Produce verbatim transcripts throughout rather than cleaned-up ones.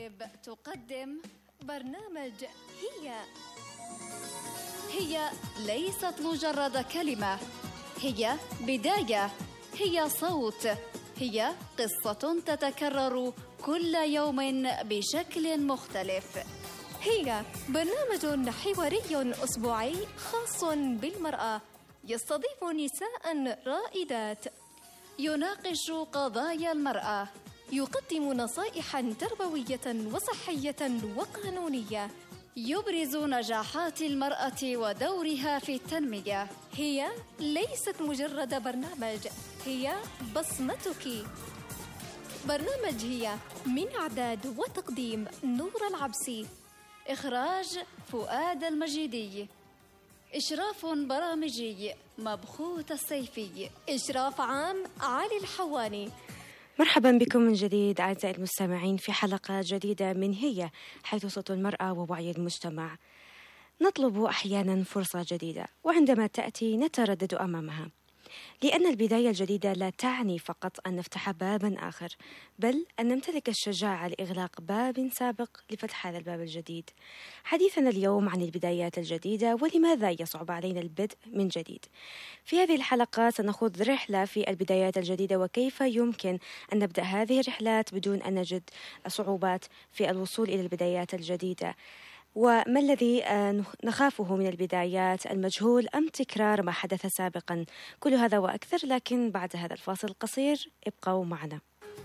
الكاتب تقدم برنامج هي هي ليست مجرد كلمة، هي بداية، هي صوت، هي قصة تتكرر كل يوم بشكل مختلف. هي برنامج حواري أسبوعي خاص بالمرأة، يستضيف نساء رائدات، يناقش قضايا المرأة، يقدم نصائح تربوية وصحية وقانونية، يبرز نجاحات المرأة ودورها في التنمية. هي ليست مجرد برنامج، هي بصمتك. برنامج هي من إعداد وتقديم نور العبسي، إخراج فؤاد المجيدي، إشراف برامجي مبخوت السيفي، إشراف عام علي الحواني. مرحبا بكم من جديد أعزائي المستمعين في حلقة جديدة من هي، حيث صوت المرأة ووعي المجتمع. نطلب أحيانا فرصة جديدة، وعندما تأتي نتردد أمامها، لأن البداية الجديدة لا تعني فقط أن نفتح بابا آخر، بل أن نمتلك الشجاعة لإغلاق باب سابق لفتح هذا الباب الجديد. حديثنا اليوم عن البدايات الجديدة ولماذا يصعب علينا البدء من جديد. في هذه الحلقة سنخوض رحلة في البدايات الجديدة، وكيف يمكن أن نبدأ هذه الرحلات بدون أن نجد صعوبات في الوصول إلى البدايات الجديدة، وما الذي نخافه من البدايات، المجهول أم تكرار ما حدث سابقا. كل هذا وأكثر، لكن بعد هذا الفاصل القصير ابقوا معنا.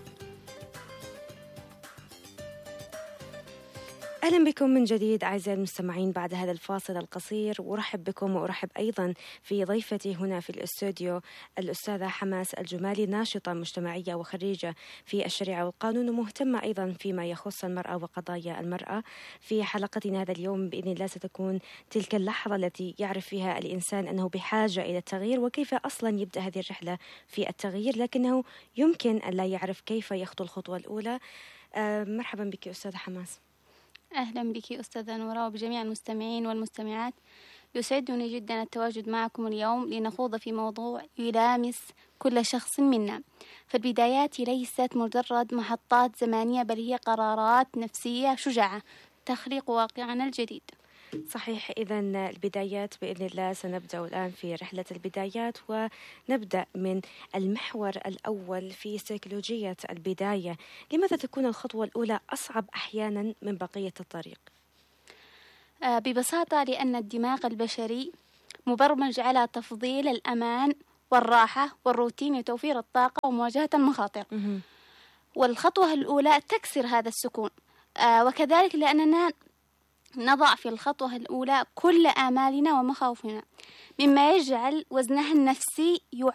أهلا بكم من جديد أعزائي المستمعين بعد هذا الفاصل القصير، وأرحب بكم وأرحب أيضا في ضيفتي هنا في الاستوديو الأستاذة حماس الجمالي، ناشطة مجتمعية وخريجة في الشريعة والقانون، ومهتمة أيضا فيما يخص المرأة وقضايا المرأة. في حلقتنا هذا اليوم بإذن الله ستكون تلك اللحظة التي يعرف فيها الإنسان أنه بحاجة إلى التغيير، وكيف أصلا يبدأ هذه الرحلة في التغيير، لكنه يمكن أن لا يعرف كيف يخطو الخطوة الأولى. أه مرحبا بك أستاذة حماس. أهلا بك أستاذة نورا وبجميع المستمعين والمستمعات. يسعدني جدا التواجد معكم اليوم لنخوض في موضوع يلامس كل شخص منا. فالبدايات ليست مجرد محطات زمانية، بل هي قرارات نفسية شجاعة تخلق واقعنا الجديد. صحيح، إذن البدايات بإذن الله سنبدأ الآن في رحلة البدايات، ونبدأ من المحور الأول في سيكولوجية البداية. لماذا تكون الخطوة الأولى أصعب أحيانا من بقية الطريق؟ آه ببساطة لأن الدماغ البشري مبرمج على تفضيل الأمان والراحة والروتين لتوفير الطاقة ومواجهة المخاطر. م- والخطوة الأولى تكسر هذا السكون، آه وكذلك لأننا نضع في الخطوة الأولى كل آمالنا ومخاوفنا، مما يجعل وزنها النفسي